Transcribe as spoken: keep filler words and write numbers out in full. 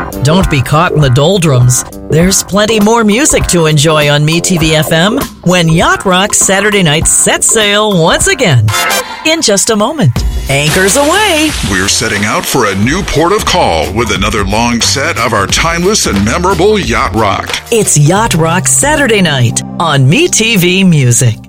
Don't be caught in the doldrums. There's plenty more music to enjoy on MeTV F M when Yacht Rock Saturday Night sets sail once again. In just a moment. Anchors away. We're setting out for a new port of call with another long set of our timeless and memorable yacht rock. It's Yacht Rock Saturday Night on MeTV Music.